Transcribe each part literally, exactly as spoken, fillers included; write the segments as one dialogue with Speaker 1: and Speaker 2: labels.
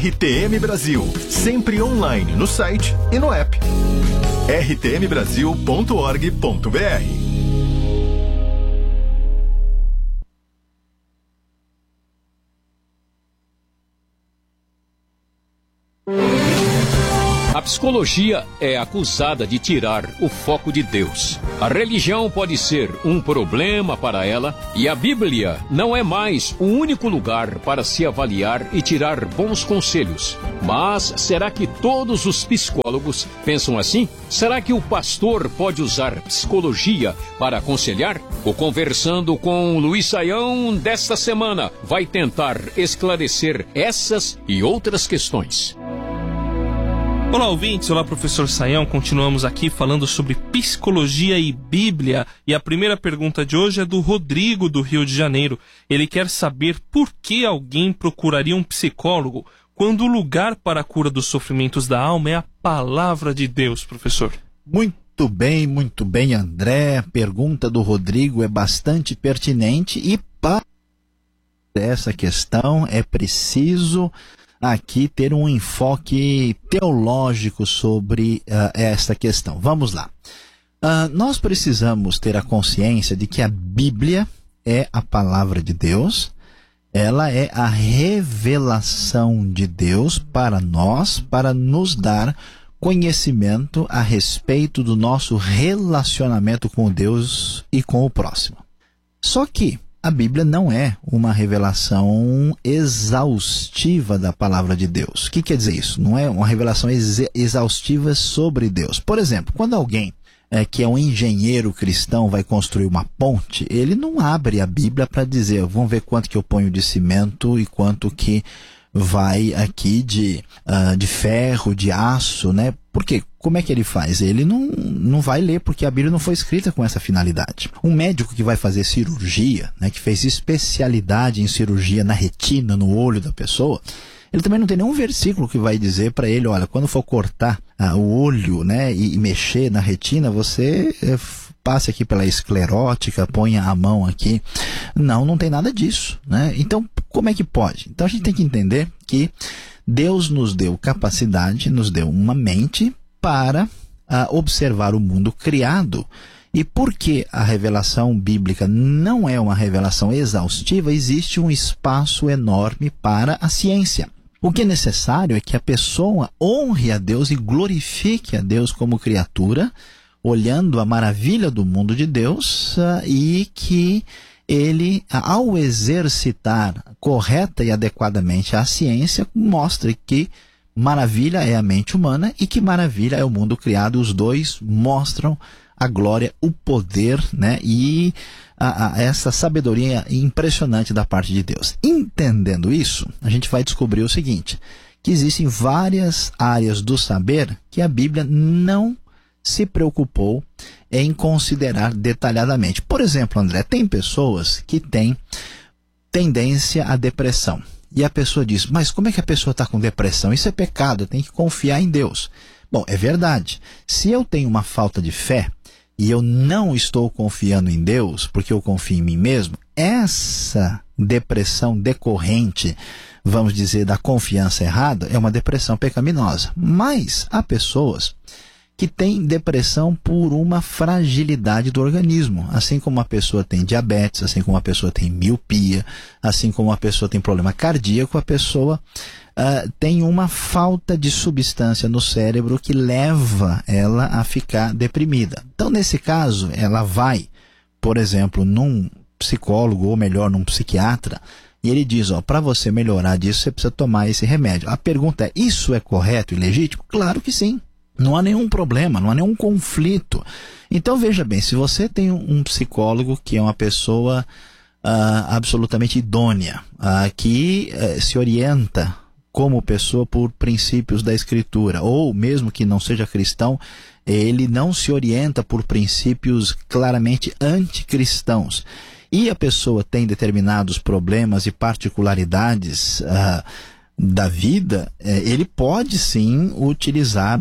Speaker 1: R T M Brasil, sempre online no site e no app. r t m brasil ponto org ponto b r.
Speaker 2: A psicologia é acusada de tirar o foco de Deus. A religião pode ser um problema para ela e a Bíblia não é mais o único lugar para se avaliar e tirar bons conselhos. Mas será que todos os psicólogos pensam assim? Será que o pastor pode usar psicologia para aconselhar? O Conversando com Luiz Saião desta semana vai tentar esclarecer essas e outras questões.
Speaker 3: Olá, ouvintes. Olá, professor Saião. Continuamos aqui falando sobre psicologia e Bíblia. E a primeira pergunta de hoje é do Rodrigo, do Rio de Janeiro. Ele quer saber por que alguém procuraria um psicólogo quando o lugar para a cura dos sofrimentos da alma é a palavra de Deus, professor.
Speaker 4: Muito bem, muito bem, André. A pergunta do Rodrigo é bastante pertinente e para essa questão é preciso aqui ter um enfoque teológico sobre uh, esta questão. Vamos lá. Uh, nós precisamos ter a consciência de que a Bíblia é a palavra de Deus, ela é a revelação de Deus para nós, para nos dar conhecimento a respeito do nosso relacionamento com Deus e com o próximo. Só que a Bíblia não é uma revelação exaustiva da palavra de Deus. O que quer dizer isso? Não é uma revelação ex- exaustiva sobre Deus. Por exemplo, quando alguém é, que é um engenheiro cristão vai construir uma ponte, ele não abre a Bíblia para dizer, vamos ver quanto que eu ponho de cimento e quanto que vai aqui de, uh, de ferro, de aço, né? Por quê? Como é que ele faz? Ele não, não vai ler, porque a Bíblia não foi escrita com essa finalidade. Um médico que vai fazer cirurgia, né, que fez especialidade em cirurgia na retina, no olho da pessoa, ele também não tem nenhum versículo que vai dizer para ele, olha, quando for cortar ah, o olho, né, e, e mexer na retina, você eh, passe aqui pela esclerótica, ponha a mão aqui. Não, não tem nada disso, né? Então, como é que pode? Então a gente tem que entender que Deus nos deu capacidade, nos deu uma mente para uh, observar o mundo criado. E porque a revelação bíblica não é uma revelação exaustiva, existe um espaço enorme para a ciência. O que é necessário é que a pessoa honre a Deus e glorifique a Deus como criatura, olhando a maravilha do mundo de Deus, uh, e que ele, ao exercitar correta e adequadamente a ciência, mostra que maravilha é a mente humana e que maravilha é o mundo criado. Os dois mostram a glória, o poder, né, e a, a, essa sabedoria impressionante da parte de Deus. Entendendo isso, a gente vai descobrir o seguinte, que existem várias áreas do saber que a Bíblia não se preocupou em considerar detalhadamente. Por exemplo, André, tem pessoas que têm tendência à depressão. E a pessoa diz, mas como é que a pessoa está com depressão? Isso é pecado, eu tenho que confiar em Deus. Bom, é verdade. Se eu tenho uma falta de fé e eu não estou confiando em Deus, porque eu confio em mim mesmo, essa depressão decorrente, vamos dizer, da confiança errada, é uma depressão pecaminosa. Mas há pessoas que têm depressão por uma fragilidade do organismo, assim como uma pessoa tem diabetes, assim como uma pessoa tem miopia, assim como uma pessoa tem problema cardíaco, a pessoa uh, tem uma falta de substância no cérebro que leva ela a ficar deprimida. Então, nesse caso, ela vai, por exemplo, num psicólogo, ou melhor, num psiquiatra, e ele diz, ó, para você melhorar disso, você precisa tomar esse remédio. A pergunta é, isso é correto e legítimo? Claro que sim. Não há nenhum problema, não há nenhum conflito. Então, veja bem, se você tem um psicólogo que é uma pessoa uh, absolutamente idônea, uh, que uh, se orienta como pessoa por princípios da Escritura, ou mesmo que não seja cristão, ele não se orienta por princípios claramente anticristãos, e a pessoa tem determinados problemas e particularidades uh, da vida, uh, ele pode sim utilizar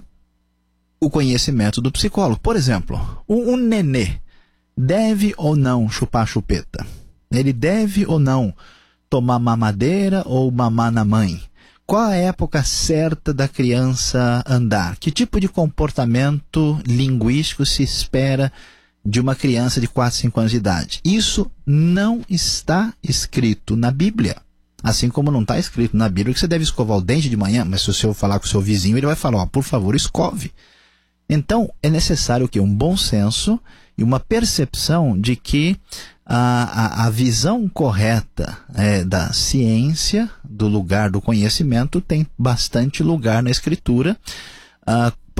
Speaker 4: o conhecimento do psicólogo. Por exemplo, um, um nenê deve ou não chupar chupeta? Ele deve ou não tomar mamadeira ou mamar na mãe? qual a época certa da criança andar? Que tipo de comportamento linguístico se espera de uma criança de quatro, cinco anos de idade? Isso não está escrito na Bíblia. Assim como não está escrito na Bíblia que você deve escovar o dente de manhã, mas se o senhor falar com o seu vizinho, ele vai falar, ó, por favor, escove. Então, é necessário que um bom senso e uma percepção de que a, a, a visão correta é, da ciência, do lugar do conhecimento, tem bastante lugar na Escritura, Uh,